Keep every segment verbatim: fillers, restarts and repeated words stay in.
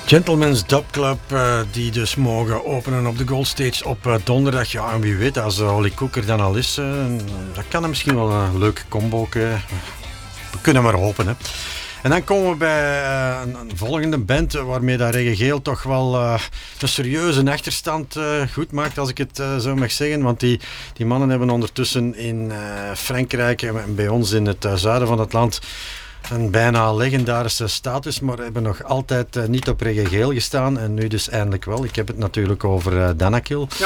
Gentleman's Dub Club, uh, die dus mogen openen op de Gold Stage op uh, donderdag. Ja, en wie weet, als uh, Holly Cook er dan al is, uh, dat kan er misschien wel een leuke combo. Uh, we kunnen maar hopen, hè. En dan komen we bij uh, een, een volgende band uh, waarmee dat Reggae Geel toch wel uh, een serieuze achterstand uh, goed maakt, als ik het uh, zo mag zeggen. Want die, die mannen hebben ondertussen in uh, Frankrijk en bij ons in het uh, zuiden van het land een bijna legendarische status, maar hebben nog altijd uh, niet op Reggae Geel gestaan. En nu dus eindelijk wel. Ik heb het natuurlijk over uh, Danakil. Ja.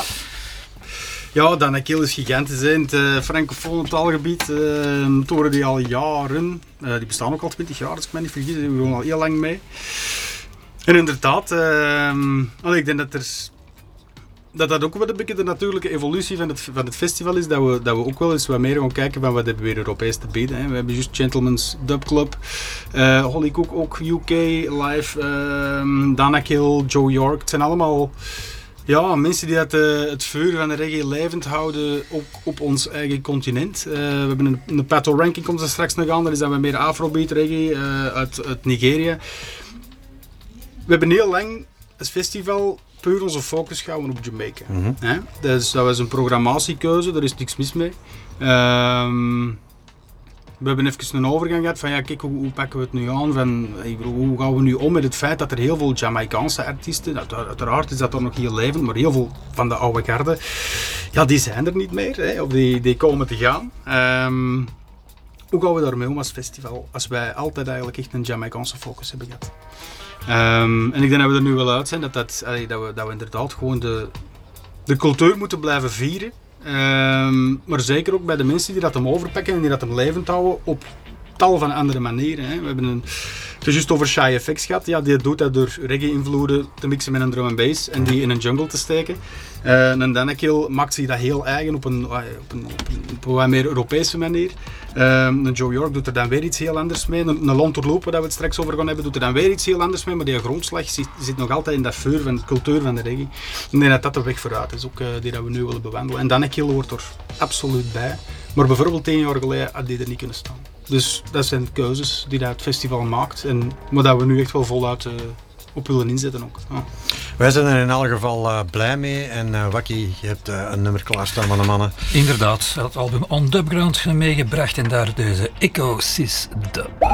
Ja, Danakil is gigantisch in het uh, francofone taalgebied. Uh, toren die al jaren. Uh, die bestaan ook al twintig jaar, als ik me niet vergis. Die doen al heel lang mee. En inderdaad, uh, ik denk dat er... dat dat ook wel een beetje de natuurlijke evolutie van het, van het festival is. Dat we, dat we ook wel eens wat meer gaan kijken van wat hebben we weer Europees te bieden. Hè. We hebben juist Gentleman's Dub Club. Uh, Holly Cook ook U K live. Uh, Danakil, Joe York. Het zijn allemaal... Ja, mensen die het, uh, het vuur van de reggae levend houden, ook op ons eigen continent. Uh, we hebben een, een Pato Ranking, komt er straks nog aan. Dat is dan weer meer Afrobeat reggae uh, uit, uit Nigeria. We hebben heel lang als festival puur onze focus gehouden op Jamaica. Mm-hmm. Hè? Dus dat was een programmatiekeuze, daar is niks mis mee. Um, We hebben even een overgang gehad van ja, kijk, hoe, hoe pakken we het nu aan? Van, hoe gaan we nu om met het feit dat er heel veel Jamaicaanse artiesten, uiteraard is dat dan nog heel levend, maar heel veel van de oude garde, ja, die zijn er niet meer, hè, of die, die komen te gaan. Um, hoe gaan we daarmee om als festival, als wij altijd eigenlijk echt een Jamaicaanse focus hebben gehad? Um, en ik denk dat we er nu wel uit zijn, dat, dat, allee, dat, we, dat we inderdaad gewoon de, de cultuur moeten blijven vieren. Um, maar zeker ook bij de mensen die dat hem overpakken en die dat hem levend houden op tal van andere manieren. Hè. We hebben een, het is juist over Shy F X gehad. Ja, die doet dat door reggae-invloeden te mixen met een drum and bass en die in een jungle te steken. Uh, en Danakil maakt zich dat heel eigen op een, op een, op een, op een wat meer Europese manier. Um, een Joe York doet er dan weer iets heel anders mee. Een, een Lonterloop, waar we het straks over gaan hebben, doet er dan weer iets heel anders mee. Maar die grondslag zit, zit nog altijd in dat vuur van de cultuur van de reggae. Ik denk dat dat de weg vooruit is, ook uh, die dat we nu willen bewandelen. En Danakil hoort er absoluut bij. Maar bijvoorbeeld tien jaar geleden had die er niet kunnen staan. Dus dat zijn keuzes die dat het festival maakt. En, maar dat we nu echt wel voluit uh, op willen inzetten ook. Ja. Wij zijn er in elk geval uh, blij mee. En uh, Wakkie, je hebt uh, een nummer klaarstaan van de mannen. Inderdaad, het album On Dubground meegebracht en daar deze Echo Sis Dub.